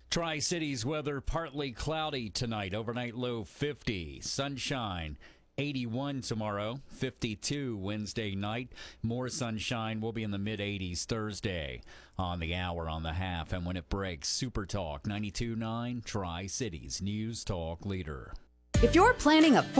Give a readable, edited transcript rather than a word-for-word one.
Tri-Cities weather partly cloudy tonight. Overnight low 50. Sunshine 81 tomorrow. 52 Wednesday night. More sunshine. Will be in the mid-80s Thursday on the hour, on the half. And when it breaks, Super Talk 92.9 Tri-Cities News Talk Leader. If you're planning a